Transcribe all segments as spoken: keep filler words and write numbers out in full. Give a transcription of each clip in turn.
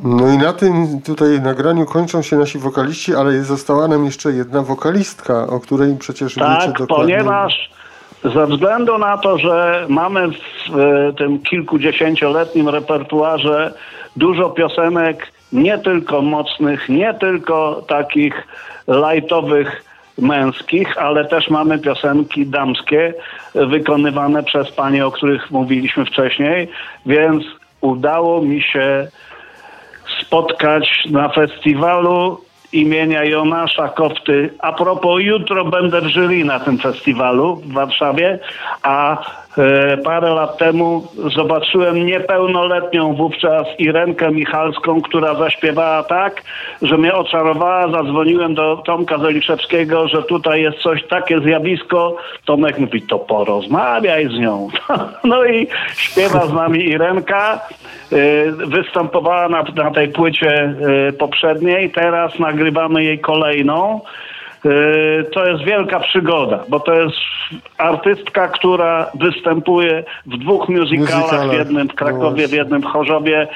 No i na tym tutaj nagraniu kończą się nasi wokaliści, ale została nam jeszcze jedna wokalistka, o której przecież tak, wiecie dokładnie. Ponieważ ze względu na to, że mamy w e, tym kilkudziesięcioletnim repertuarze dużo piosenek nie tylko mocnych, nie tylko takich lightowych, męskich, ale też mamy piosenki damskie wykonywane przez panie, o których mówiliśmy wcześniej, więc udało mi się spotkać na festiwalu imienia Jonasza Kofty. A propos, jutro będę w jury na tym festiwalu w Warszawie, a e, parę lat temu zobaczyłem niepełnoletnią wówczas Irenkę Michalską, która zaśpiewała tak, że mnie oczarowała. Zadzwoniłem do Tomka Zeliszewskiego, że tutaj jest coś, takie zjawisko. Tomek mówi, to porozmawiaj z nią. No i śpiewa z nami Irenka. Występowała na, na tej płycie poprzedniej, teraz nagrywamy jej kolejną. To jest wielka przygoda, bo to jest artystka, która występuje w dwóch musicalach, w jednym w Krakowie, w jednym w Chorzowie.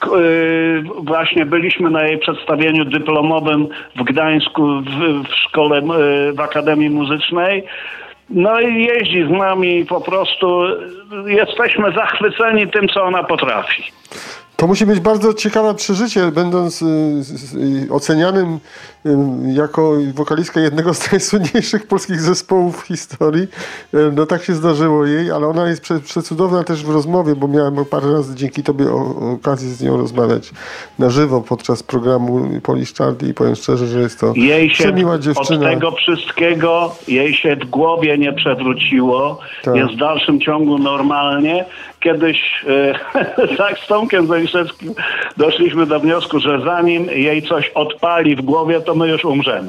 Właśnie byliśmy na jej przedstawieniu dyplomowym w Gdańsku w, w szkole, w Akademii Muzycznej. No i jeździ z nami, po prostu jesteśmy zachwyceni tym, co ona potrafi. To musi być bardzo ciekawe przeżycie, będąc y, y, ocenianym y, jako wokalistka jednego z najsłynniejszych polskich zespołów w historii. Y, no tak się zdarzyło jej, ale ona jest prze, przecudowna też w rozmowie, bo miałem parę razy dzięki tobie o, o okazję z nią rozmawiać na żywo podczas programu Polish Chart i powiem szczerze, że jest to jej się przemiła dziewczyna. Od tego wszystkiego jej się w głowie nie przewróciło. Tak. Jest w dalszym ciągu normalnie. Kiedyś e, tak z Tomkiem Zeliszewskim doszliśmy do wniosku, że zanim jej coś odpali w głowie, to my już umrzemy.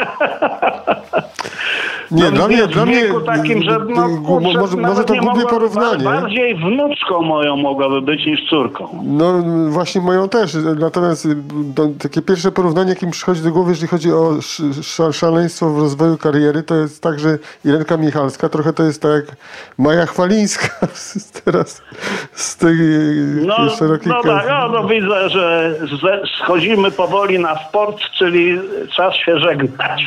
Nie, no, dla mnie, dla mnie takim, że no, kurczę, może, może to głupie porównanie. Bardziej wnuczką moją mogłaby być niż córką. No właśnie moją też. Natomiast do, takie pierwsze porównanie, jakie mi przychodzi do głowy, jeżeli chodzi o sz, szaleństwo w rozwoju kariery, to jest tak, że Irenka Michalska trochę to jest tak jak Maja Chwalińska teraz z tej no, szerokiej no tak, no, no widzę, że schodzimy powoli na sport, czyli czas się żegnać.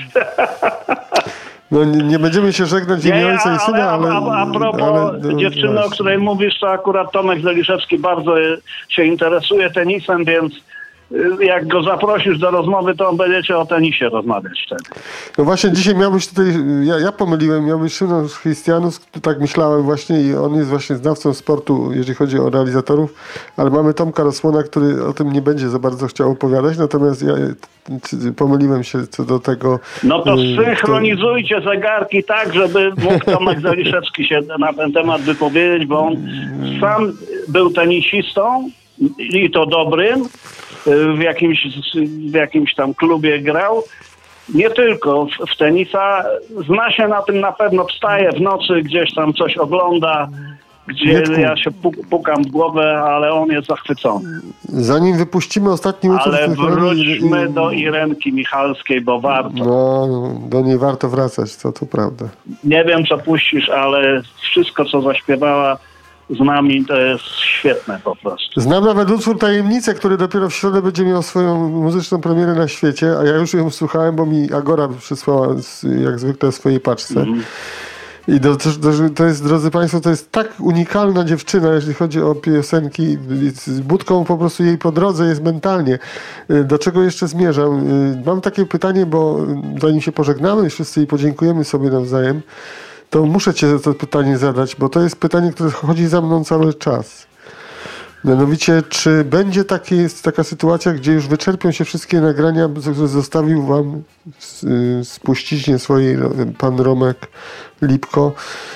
No nie, nie będziemy się żegnać w imię ojca i syna, ale... A, a, a propos ale, no, dziewczyny, właśnie. o której mówisz, to akurat Tomek Zeliszewski bardzo się interesuje tenisem, więc jak go zaprosisz do rozmowy, to on będziecie o tenisie rozmawiać wtedy. No właśnie dzisiaj miał być tutaj, ja, ja pomyliłem, miał być Szymon Chrystianus, tak myślałem właśnie i on jest właśnie znawcą sportu, jeżeli chodzi o realizatorów, ale mamy Tomka Rosłona, który o tym nie będzie za bardzo chciał opowiadać, natomiast ja pomyliłem się co do tego. No to synchronizujcie zegarki tak, żeby mógł Tomek Zeliszewski się na ten temat wypowiedzieć, bo on sam był tenisistą i to dobrym, w jakimś, w jakimś tam klubie grał. Nie tylko w, w tenisa. Zna się na tym na pewno, wstaje w nocy, gdzieś tam coś ogląda, gdzie Mietku, ja się puk, pukam w głowę, ale on jest zachwycony. Zanim wypuścimy ostatni utwór... Ale wróćmy i... do Irenki Michalskiej, bo warto. No, do niej warto wracać, to to prawda. Nie wiem, co puścisz, ale wszystko, co zaśpiewała z nami, to jest świetne po prostu. Znam nawet utwór Tajemnicę, który dopiero w środę będzie miał swoją muzyczną premierę na świecie, a ja już ją słuchałem, bo mi Agora przysłała jak zwykle w swojej paczce. Mm. I do, to, to jest, drodzy Państwo, to jest tak unikalna dziewczyna, jeżeli chodzi o piosenki. Z Budką po prostu jej po drodze jest mentalnie. Do czego jeszcze zmierzam? Mam takie pytanie, bo zanim się pożegnamy i wszyscy i podziękujemy sobie nawzajem, to muszę Cię to pytanie zadać, bo to jest pytanie, które chodzi za mną cały czas. Mianowicie, czy będzie taki, jest taka sytuacja, gdzie już wyczerpią się wszystkie nagrania, które zostawił Wam spuściźnie swojej pan Romek Lipko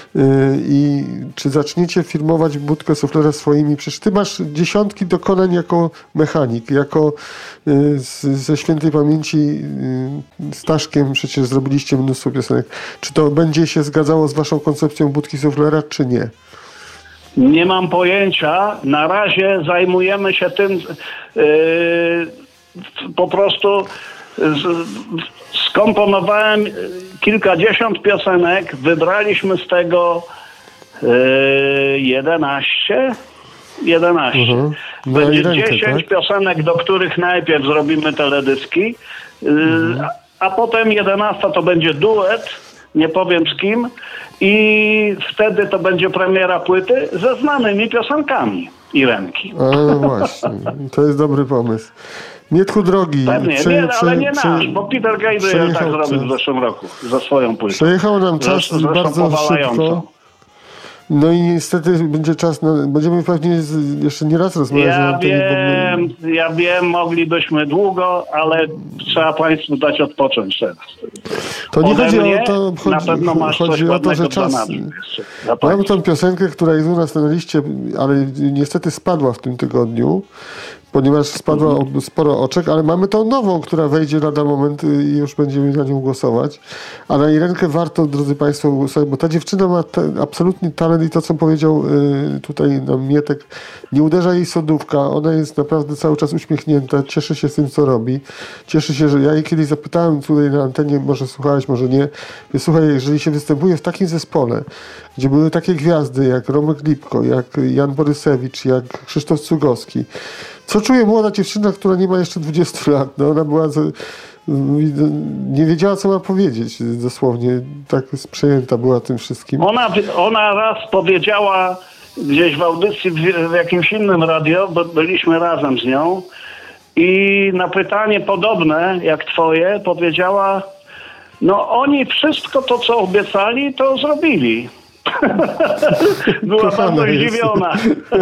i czy zaczniecie firmować Budkę Suflera swoimi? Przecież Ty masz dziesiątki dokonań jako mechanik, jako z, ze świętej pamięci Staszkiem przecież zrobiliście mnóstwo piosenek. Czy to będzie się zgadzało z Waszą koncepcją Budki Suflera, czy nie? Nie mam pojęcia. Na razie zajmujemy się tym yy, po prostu z, skomponowałem kilkadziesiąt piosenek, wybraliśmy z tego yy, jedenaście. jedenaście. Mhm. No Będzie i rękę, dziesięć tak? piosenek, do których najpierw zrobimy teledyski, mhm. a, a potem jedenasta to będzie duet, nie powiem z kim, i wtedy to będzie premiera płyty ze znanymi piosenkami Irenki. A no właśnie, to jest dobry pomysł. Mietku drogi. Pewnie, prze, nie, prze, ale nie prze, nasz, bo Peter Gabriel tak zrobił w zeszłym roku za swoją płytę. Przejechał nam czas Zresztą bardzo szybko. No i niestety będzie czas na... Będziemy pewnie z, jeszcze nie raz rozmawiać. Ja na wiem, bo my... ja wiem, moglibyśmy długo, ale trzeba państwu dać odpocząć teraz. To nie Ode chodzi mnie o to, chodzi, na pewno masz chodzi coś o to, że czas... Mam tą piosenkę, która jest u nas na liście, ale niestety spadła w tym tygodniu, ponieważ spadła mhm. sporo oczek, ale mamy tą nową, która wejdzie lada moment i już będziemy na nią głosować. A na Irenkę warto, drodzy Państwo, głosować, bo ta dziewczyna ma te, absolutnie talent i to, co powiedział y, tutaj nam Mietek, nie uderza jej sodówka, ona jest naprawdę cały czas uśmiechnięta, cieszy się z tym, co robi. Cieszy się, że ja jej kiedyś zapytałem tutaj na antenie, może słuchałeś, może nie. Słuchaj, jeżeli się występuje w takim zespole, gdzie były takie gwiazdy jak Romek Lipko, jak Jan Borysewicz, jak Krzysztof Cugowski, co czuje młoda dziewczyna, która nie ma jeszcze dwudziestu lat? No ona była, nie wiedziała, co ma powiedzieć dosłownie. Tak przejęta była tym wszystkim. Ona, ona raz powiedziała gdzieś w audycji w, w jakimś innym radio, bo byliśmy razem z nią i na pytanie podobne jak twoje powiedziała, no oni wszystko to, co obiecali, to zrobili. Była Kochana bardzo jest. zdziwiona.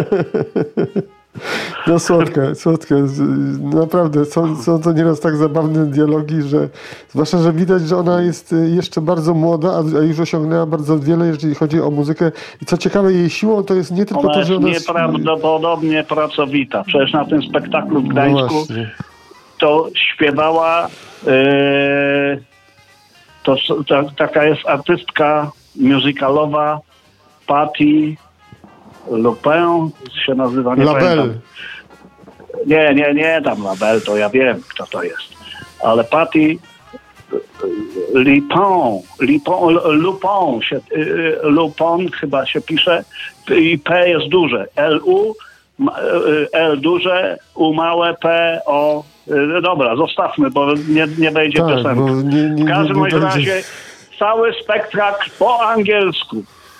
No słodka, słodka. Naprawdę są, są to nieraz tak zabawne dialogi, że zwłaszcza, że widać, że ona jest jeszcze bardzo młoda, a już osiągnęła bardzo wiele, jeżeli chodzi o muzykę. I co ciekawe, jej siłą to jest nie tylko ona to, że ona jest nieprawdopodobnie pracowita. Przecież na tym spektaklu w Gdańsku no to śpiewała yy, to, to taka jest artystka musicalowa Patti Lupin się nazywa, nie Label. pamiętam. Nie, nie, nie, tam Label, to ja wiem, kto to jest. Ale Patti Lupin, Lupin, Lupin, się, Lupin chyba się pisze i P jest duże. L U, L duże, U małe, P, O. Dobra, zostawmy, bo nie, nie wejdzie tak, piosenka. Nie, nie, w każdym nie, nie razie będzie... cały spektakl po angielsku.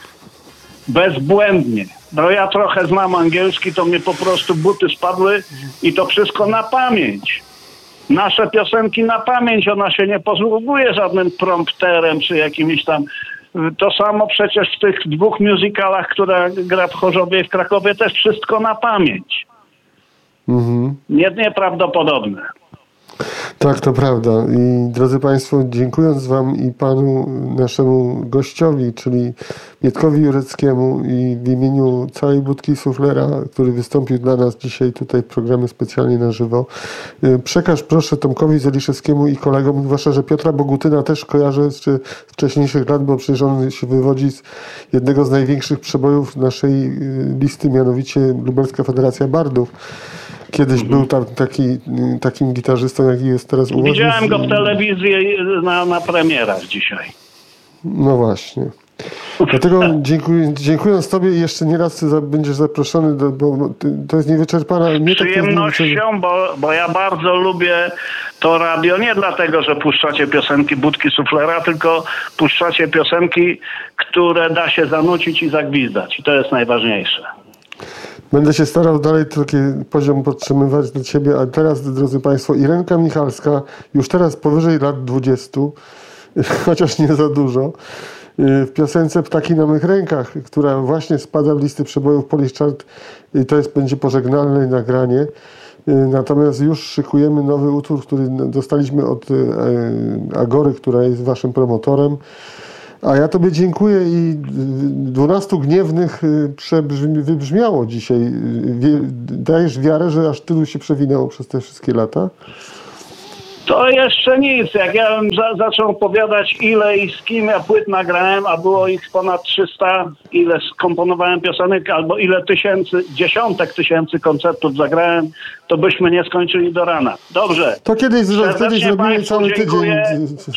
Bezbłędnie. No ja trochę znam angielski, to mnie po prostu buty spadły i to wszystko na pamięć. Nasze piosenki na pamięć, ona się nie posługuje żadnym prompterem czy jakimś tam. To samo przecież w tych dwóch musicalach, które gra w Chorzowie i w Krakowie, też wszystko na pamięć. Mhm. Nie, nieprawdopodobne. Tak, to prawda. I drodzy Państwo, dziękując Wam i Panu naszemu gościowi, czyli Mietkowi Jureckiemu i w imieniu całej Budki Suflera, który wystąpił dla nas dzisiaj tutaj w programie specjalnie na żywo, przekaż proszę Tomkowi Zeliszewskiemu i kolegom, zwłaszcza, że Piotra Bogutyna też kojarzę z, z wcześniejszych lat, bo przecież on się wywodzi z jednego z największych przebojów naszej listy, mianowicie Lubelska Federacja Bardów. Kiedyś mhm. był tam taki, takim gitarzystą, jaki jest teraz u was. Widziałem go w telewizji na, na premierach dzisiaj. No właśnie. Dlatego dziękuję, dziękując Tobie i jeszcze nie raz będziesz zaproszony, do, bo to jest niewyczerpana... Nie Z przyjemnością, tak bo, bo ja bardzo lubię to radio, nie dlatego, że puszczacie piosenki Budki Suflera, tylko puszczacie piosenki, które da się zanucić i zagwizdać. I to jest najważniejsze. Będę się starał dalej taki poziom podtrzymywać do Ciebie, a teraz, drodzy Państwo, Irenka Michalska, już teraz powyżej lat dwudziestu, chociaż nie za dużo, w piosence Ptaki na mych rękach, która właśnie spada w listy przebojów Polish Chart i to jest, będzie pożegnalne nagranie. Natomiast już szykujemy nowy utwór, który dostaliśmy od Agory, która jest Waszym promotorem. A ja Tobie dziękuję i dwunastu gniewnych wybrzmiało dzisiaj. Dajesz wiarę, że aż tylu się przewinęło przez te wszystkie lata? To jeszcze nic. Jak ja bym za, zaczął opowiadać, ile i z kim ja płyt nagrałem, a było ich ponad trzysta, ile skomponowałem piosenek, albo ile tysięcy, dziesiątek tysięcy koncertów zagrałem, to byśmy nie skończyli do rana. Dobrze. To kiedyś, kiedyś zrobimy cały tydzień.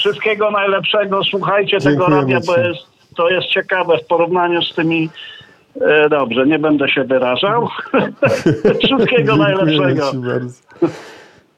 Wszystkiego najlepszego. Słuchajcie Dziękujemy tego radia, bo jest, to jest ciekawe w porównaniu z tymi E, dobrze, nie będę się wyrażał. Wszystkiego najlepszego. Dziękuję ci bardzo.